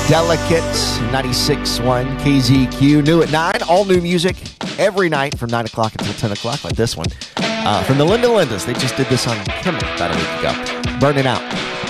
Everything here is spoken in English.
Delicate, 96.1 KZQ, new at 9. All new music every night from 9 o'clock until 10 o'clock, like this one. From the Linda Lindas. They just did this on Kimmel about a week ago. Burning Out.